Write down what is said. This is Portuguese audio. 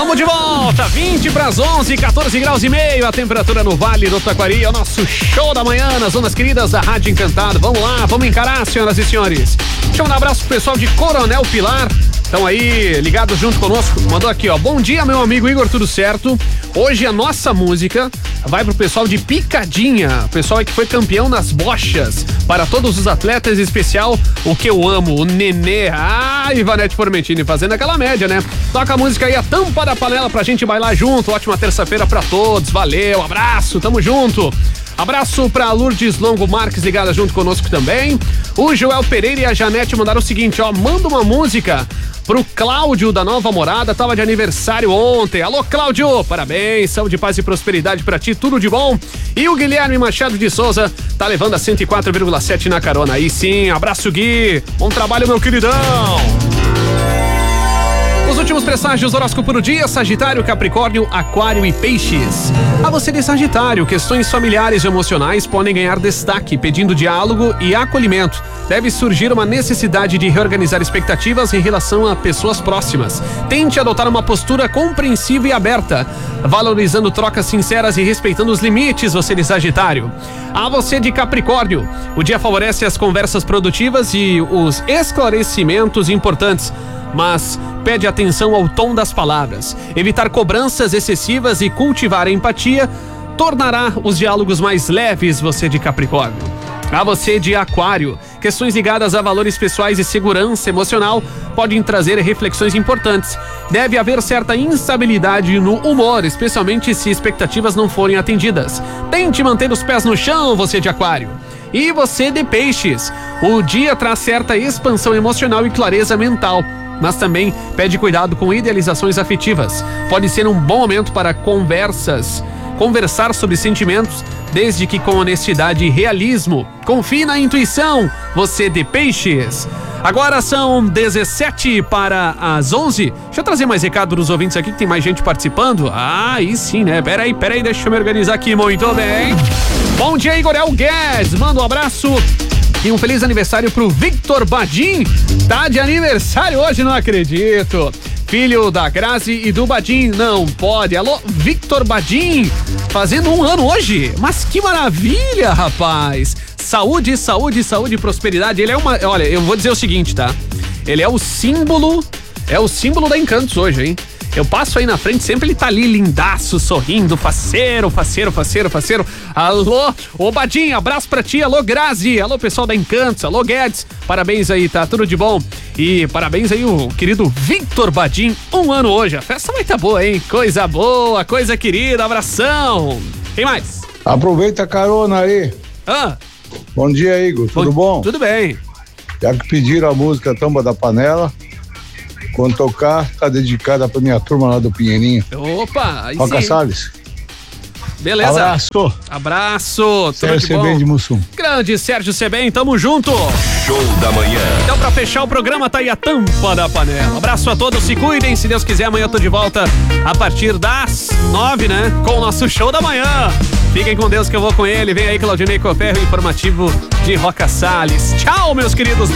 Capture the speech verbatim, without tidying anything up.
Tamo de volta, vinte para as onze, quatorze graus e meio, a temperatura no Vale do Taquari, é o nosso show da manhã nas ondas queridas da Rádio Encantado. Vamos lá, vamos encarar, senhoras e senhores. Deixa eu mandar um abraço pro pessoal de Coronel Pilar, estão aí ligados junto conosco. Mandou aqui, ó, bom dia meu amigo Igor, tudo certo? Hoje a nossa música vai pro pessoal de Picadinha, o pessoal aí que foi campeão nas bochas, para todos os atletas, em especial o que eu amo, o Nenê. Ah, Ivanete Formentini fazendo aquela média, né? Toca a música aí, a tampa da panela pra gente bailar junto. Ótima terça-feira pra todos, valeu, abraço, tamo junto. Abraço pra Lourdes Longo Marques ligada junto conosco também. O Joel Pereira e a Janete mandaram o seguinte, ó, manda uma música pro Cláudio da Nova Morada, tava de aniversário ontem. Alô, Cláudio, parabéns, saúde, paz e prosperidade pra ti, tudo de bom. E o Guilherme Machado de Souza tá levando a cento e quatro vírgula sete na carona. Aí sim, abraço, Gui, bom trabalho, meu queridão. Os últimos presságios, horóscopo do dia, Sagitário, Capricórnio, Aquário e Peixes. A você de Sagitário, questões familiares e emocionais podem ganhar destaque, pedindo diálogo e acolhimento. Deve surgir uma necessidade de reorganizar expectativas em relação a pessoas próximas. Tente adotar uma postura compreensiva e aberta, valorizando trocas sinceras e respeitando os limites, você de Sagitário. A você de Capricórnio, o dia favorece as conversas produtivas e os esclarecimentos importantes, mas pede atenção ao tom das palavras. Evitar cobranças excessivas e cultivar a empatia tornará os diálogos mais leves, você de Capricórnio. A você de Aquário, questões ligadas a valores pessoais e segurança emocional podem trazer reflexões importantes. Deve haver certa instabilidade no humor, especialmente se expectativas não forem atendidas. Tente manter os pés no chão, você de Aquário. E você de Peixes, o dia traz certa expansão emocional e clareza mental, mas também pede cuidado com idealizações afetivas. Pode ser um bom momento para conversas, conversar sobre sentimentos, desde que com honestidade e realismo. Confie na intuição, você de Peixes. Agora são dezessete para as onze. Deixa eu trazer mais recado dos ouvintes aqui, que tem mais gente participando. Ah, aí sim, né? Peraí, peraí, deixa eu me organizar aqui. Muito bem. Bom dia, Igor El Guedes. Manda um abraço e um feliz aniversário pro Victor Badim. Tá de aniversário hoje, não acredito. Filho da Grazi e do Badim, não pode. Alô, Victor Badim, fazendo um ano hoje. Mas que maravilha, rapaz. Saúde, saúde, saúde e prosperidade. Ele é uma... Olha, eu vou dizer o seguinte, tá? Ele é o símbolo... É o símbolo da Encantos hoje, hein? Eu passo aí na frente, sempre ele tá ali lindaço, sorrindo, faceiro, faceiro, faceiro, faceiro. Alô, ô Badinho, abraço pra ti, alô Grazi, alô pessoal da Encantos, alô Guedes, parabéns aí, tá tudo de bom. E parabéns aí o querido Victor Badim, um ano hoje, a festa vai tá boa, hein? Coisa boa, coisa querida, abração. Quem mais? Aproveita a carona aí. Ah. Bom dia, Igor, tudo bom? bom? Tudo bem. Já que pediram a música Tampa da Panela, quando tocar, tá dedicada pra minha turma lá do Pinheirinho. Opa, aí Roca sim. Salles. Beleza. Abraço. Abraço. Sérgio Sebem de Mussum. Grande Sérgio Sebem, tamo junto. Show da manhã. Então, pra fechar o programa, tá aí a tampa da panela. Abraço a todos, se cuidem. Se Deus quiser, amanhã eu tô de volta a partir das nove, né? Com o nosso show da manhã. Fiquem com Deus que eu vou com ele. Vem aí, Claudinei Coferro, informativo de Roca Salles. Tchau, meus queridos.